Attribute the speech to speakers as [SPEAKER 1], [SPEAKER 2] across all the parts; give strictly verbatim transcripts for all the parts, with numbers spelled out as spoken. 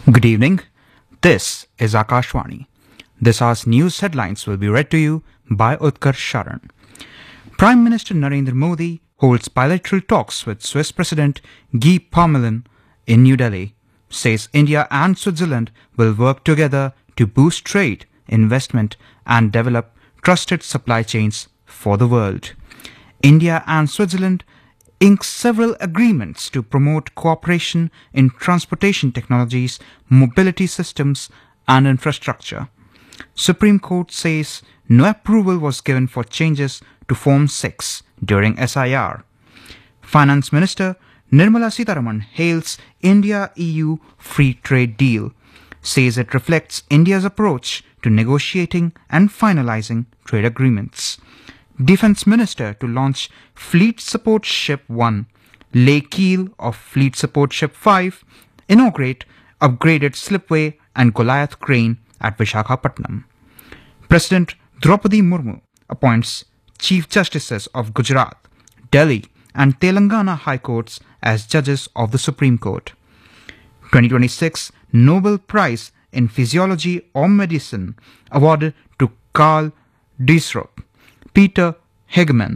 [SPEAKER 1] Good evening. This is Akashvani. This hour's news headlines will be read to you by Utkar Sharan. Prime Minister Narendra Modi holds bilateral talks with Swiss President Guy Parmelin in New Delhi, says India and Switzerland will work together to boost trade, investment and develop trusted supply chains for the world. India and Switzerland inked several agreements to promote cooperation in transportation technologies, mobility systems, and infrastructure. Supreme Court says no approval was given for changes to Form six during S I R. Finance Minister Nirmala Sitharaman hails India-E U free trade deal, says it reflects India's approach to negotiating and finalizing trade agreements. Defence Minister to launch Fleet Support Ship one, lay keel of Fleet Support Ship five, inaugurate upgraded slipway and Goliath crane at Vishakhapatnam. President Draupadi Murmu appoints Chief Justices of Gujarat, Delhi and Telangana High Courts as judges of the Supreme Court. twenty twenty-six Nobel Prize in Physiology or Medicine awarded to Carl Diesrup, Peter Hegeman,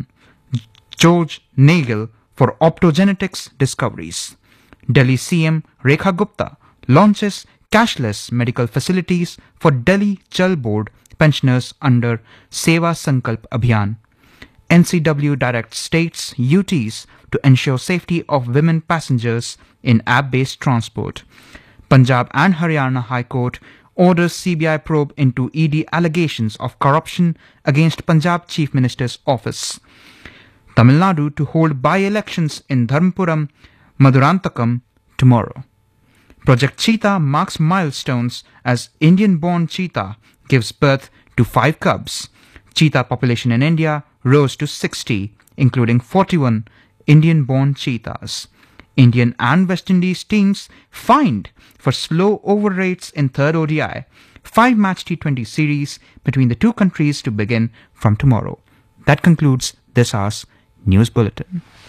[SPEAKER 1] George Nagel for optogenetics discoveries. Delhi C M Rekha Gupta launches cashless medical facilities for Delhi Jal Board pensioners under Seva Sankalp Abhiyan. N C W directs states U Ts to ensure safety of women passengers in app-based transport. Punjab and Haryana High Court orders C B I probe into E D allegations of corruption against Punjab Chief Minister's office. Tamil Nadu to hold by-elections in Dharmpuram, Madurantakam tomorrow. Project Cheetah marks milestones as Indian-born cheetah gives birth to five cubs. Cheetah population in India rose to sixty, including forty-one Indian-born cheetahs. Indian and West Indies teams fined for slow over rates in third O D I. Five-match T twenty series between the two countries to begin from tomorrow. That concludes this hour's news bulletin.